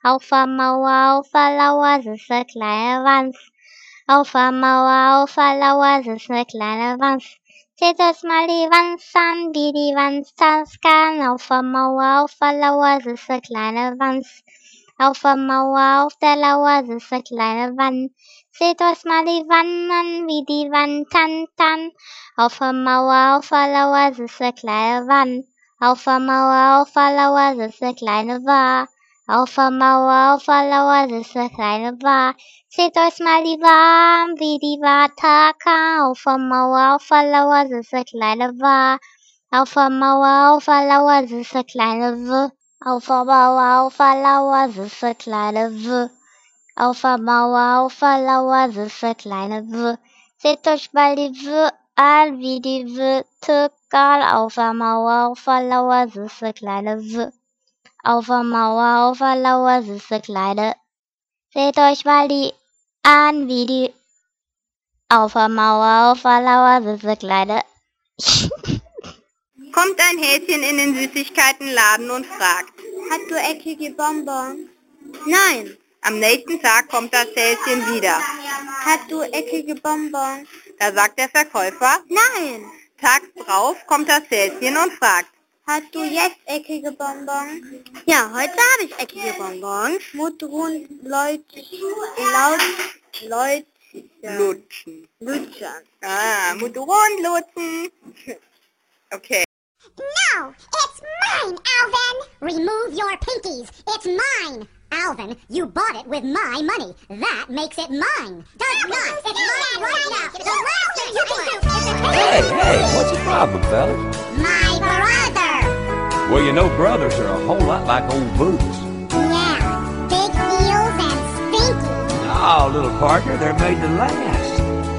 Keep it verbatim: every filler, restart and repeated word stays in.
Auf der Mauer, auf der Lauer sitzt ne kleine Wanz. Auf der Mauer, auf der Lauer sitzt ne kleine Wanz. Seht euch mal die Wanz an, wie die Wanz tanzen kann. Auf der Mauer, auf der Lauer sitzt ne kleine Wanz. Auf der Mauer, auf der Lauer sitzt ne kleine Wanz. Seht euch mal die Wann an, wie die Wann tanzen. Auf der Mauer, auf der Lauer sitzt ne kleine Wann. Auf der Mauer, auf der Lauer sitzt ne kleine Wa. Auf der Mauer, auf der Lauer sitzt ne kleine Wa. Seht euch mal die Wa an, wie die Wa tacken. Auf der Mauer, auf der Lauer sitzt ne kleine Wa. Auf der Mauer, auf der Lauer sitzt ne kleine W. Auf der Mauer, auf der Lauer sitzt ne kleine W. Auf der Mauer, auf der Lauer sitzt ne kleine W. Seht euch mal die W an, wie die W tacken. Auf der Mauer, auf der Lauer sitzt ne kleine W. Auf der Mauer, auf der Lauer sitzt ne kleine. Seht euch mal die an, wie die. Auf der Mauer, auf der Lauer sitzt ne kleine. Kommt ein Häschen in den Süßigkeitenladen und fragt: Hast du eckige Bonbons? Nein. Am nächsten Tag kommt das Häschen wieder. Hast du eckige Bonbons? Da sagt der Verkäufer: Nein. Tags drauf kommt das Häschen und fragt: Hast du jetzt eckige Bonbons? Ja, heute habe ich eckige Bonbons. Mutterhund, Leut, laut, Leut, Lutschen. Lutschern. Ah, Mutterhund lutschen. Okay. No, it's mine, Alvin! Remove your pinkies. It's mine. Alvin, you bought it with my money. That makes it mine. Does not. It's mine right now. The last thing you can do is to Hey, hey, what's the problem, fellas? my brother. Well, you know brothers are a whole lot like old boots. Yeah, big heels and stinky. Oh, little partner, they're made to last.